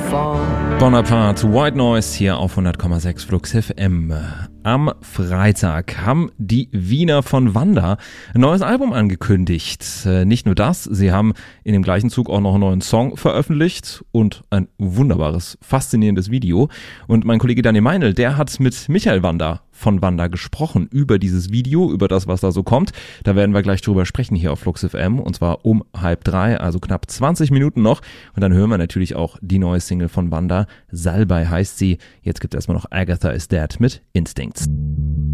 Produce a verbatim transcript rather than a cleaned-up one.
fall. Bonaparte, White Noise hier auf hundert Komma sechs Flux F M. Am Freitag haben die Wiener von Wanda ein neues Album angekündigt. Äh, nicht nur das, sie haben in dem gleichen Zug auch noch einen neuen Song veröffentlicht und ein wunderbares, faszinierendes Video. Und mein Kollege Daniel Meinl, der hat mit Michael Wanda von Wanda gesprochen über dieses Video, über das, was da so kommt. Da werden wir gleich drüber sprechen hier auf Flux F M und zwar um halb drei, also knapp zwanzig Minuten noch. Und dann hören wir natürlich auch die neue Single von Wanda. Salbei heißt sie. Jetzt gibt es erstmal noch Agatha is Dead mit Instincts.